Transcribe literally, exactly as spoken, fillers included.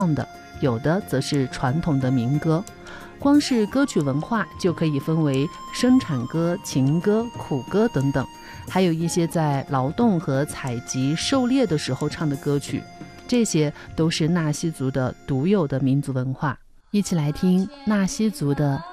的，有的则是传统的民歌。光是歌曲文化就可以分为生产歌、情歌、苦歌等等，还有一些在劳动和采集狩猎的时候唱的歌曲，这些都是纳西族的独有的民族文化。一起来听纳西族的